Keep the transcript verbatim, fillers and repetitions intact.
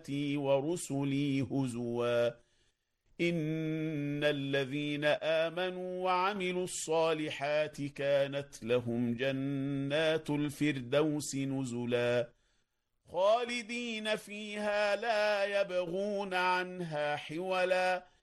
آياتي ورسلي هزوا إن الذين آمنوا وعملوا الصالحات كانت لهم جنات الفردوس نزلا خالدين فيها لا يبغون عنها حولا